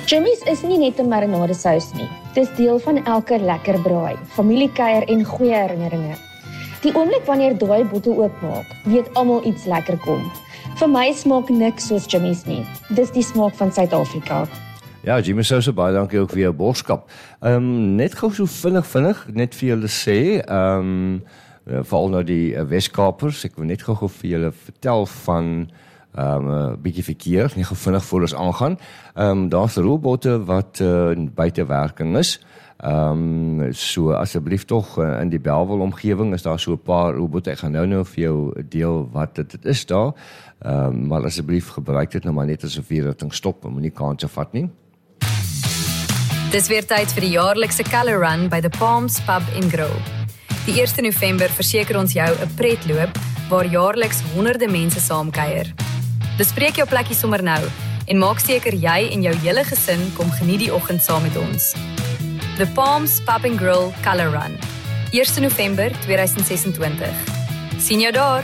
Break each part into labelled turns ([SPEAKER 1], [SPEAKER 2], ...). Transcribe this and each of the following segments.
[SPEAKER 1] Jimmy's is nie net 'n marinadesous nie. Dis deel van elke lekker braai, familiekuier en goeie herinneringe. Die oomblik wanneer daai bottel oopmaak, weet almal iets lekker kom. Vir my smaak niks soos Jimmy's nie. Dis die smaak van Suid-Afrika.
[SPEAKER 2] Ja, Jimmy Sousa, baie dankie ook vir jou boodskap. Net gou so vinnig, net vir julle sê, veral nou die Weskapers, ek wil net gou vir julle vertel van 'n bietjie verkeer, nie gou vinnig voor ons aangaan. Daar's robotte wat buite werking is. So asseblief tog in die Bellville omgewing is daar so 'n paar robotte. Ek gaan nou vir jou deel wat dit is daar. Maar asseblief gebruik dit nou maar net as 'n vierrigting stop en moenie kanse vat nie.
[SPEAKER 3] Dis weer tyd vir die jaarlikse Colour Run by the Palms Pub en Grill. Die 1 November verseker ons jou 'n pretloop waar jaarliks honderde mense saamkuier. Bespreek jou plekkie sommer nou en maak seker jy en jou hele gesin kom geniet die oggend saam met ons. The Palms Pub and Grill Colour Run, 1 November 2026. Sien jou daar!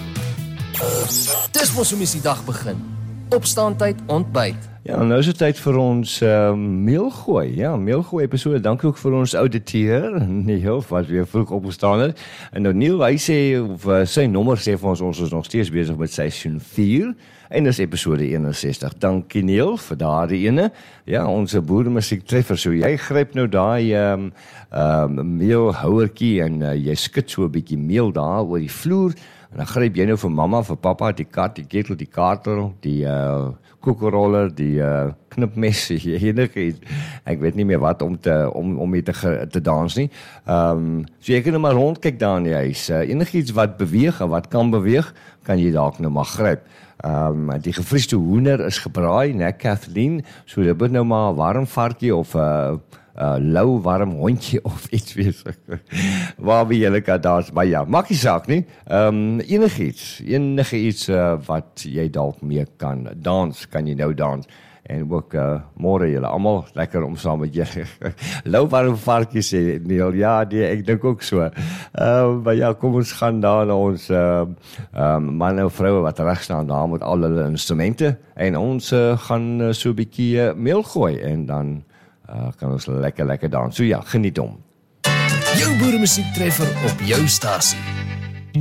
[SPEAKER 4] Dis mos hoe mens die dag begin. Opstaantyd, ontbyt.
[SPEAKER 2] Ja, nou is dit tyd vir ons meelgooi. Ja, meelgooi episode. Dankie ook vir ons ouditeur, Neil, wat weer vroeg opgestaan het. En nou Neil, hy sê, of sy nommer sê vir ons is nog steeds besig met seisoen 4. En dis episode 61. Dankie Neil vir daardie ene. Ja, ons boeremusiek treffer. So jy gryp nou daai meelhouertjie en jy skud so 'n bietjie meel daar oor die vloer. En dan gryp jy nou vir mamma, vir pappa, die kat, die ketel, die kater, die koekeroller, die knipmes, enige iets. Ek weet nie meer wat om mee te dans nie. So jy kan nou maar rondkyk daar in die huis. Enigiets wat beweeg en wat kan beweeg, kan jy dalk nou maar gryp. Die gefriesde hoender is gebraai, né Kathleen, so dit moet nou maar 'n warm varkie of lou warm hondjie of iets wees. Waar wie julle kan dans, maar ja, maak nie saak nie. Enige iets wat jy dalk mee kan dans, kan jy nou dans. En ook môre julle almal lekker om saam met julle lou warm varkie sê Neil. Ja, ek dink ook so. Maar ja, kom ons gaan daar na ons manne en vroue wat reg staan daar met al hulle instrumente en ons gaan so 'n bietjie meel gooi en dan kan ons lekker dans. So ja, geniet hom.
[SPEAKER 4] Jou boeremusiek treffer op jou stasie.